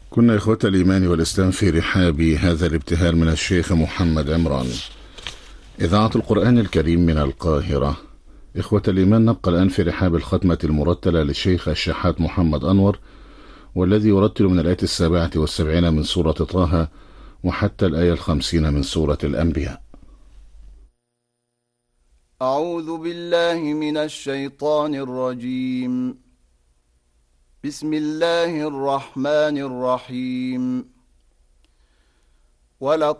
كنا إخوة الإيمان والإسلام في رحاب هذا الابتهال من الشيخ محمد عمران، إذاعة القرآن الكريم من القاهرة. إخوة الإيمان، نبقى الآن في رحاب الختمة المرتلة للشيخ الشحات محمد أنور، والذي يرتل من الآية 77 من سورة طه وحتى الآية 50 من سورة الأنبياء. أعوذ بالله من الشيطان الرجيم. بسم الله الرحمن الرحيم. ولقد